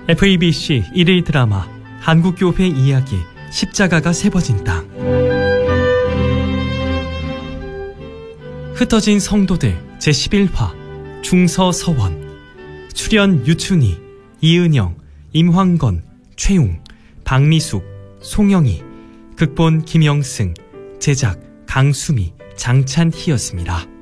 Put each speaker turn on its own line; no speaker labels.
FABC 1일 드라마 한국교회 이야기 십자가가 세워진 땅. 흩어진 성도들 제11화 중서서원. 출연 유춘희, 이은영, 임황건, 최웅, 박미숙, 송영희. 극본 김영승, 제작 강수미, 장찬희였습니다.